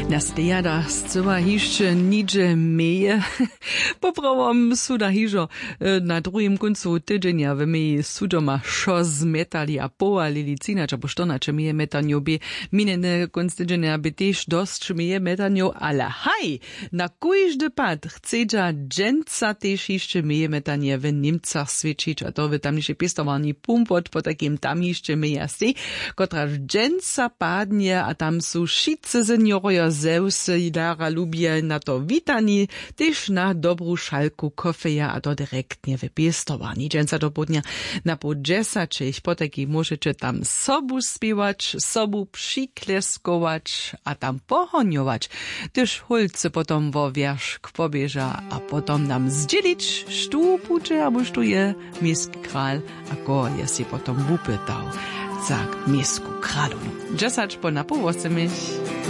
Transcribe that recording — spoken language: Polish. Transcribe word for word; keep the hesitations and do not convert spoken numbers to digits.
Nas dejada scyła hišće niđe meje. Poprawom suda hižo na drugim koncu tydzienia w meji sudoma šo zmetali a povalili cinača, bo što nače meje metanjo bi minene konc tydzienia by tež dosť meje metanjo, ale haj, na kujždy pad chcedža dženca tež hišće meje metanje v Nimcach svedčič, a to v tamniše pestovaní pumpot po takim tam hišće meja se, kotraž dženca padnie, a tam su šice seniorio zeusy i dara lubie na to witani, tež na dobrú šalku kofeja a to direktnie w pestovaní. Dženca do podnia na po džesačich, po taky môžete tam sobu spiewać, sobu přikleskować, a tam pohonjować. Tež hulce potom vo wierzch pobieža a potom nam zdzielić, štu puče, abo štu je miejski král, ako je si potom wupytał za miejsku králonu. Džesač po napołosy myś.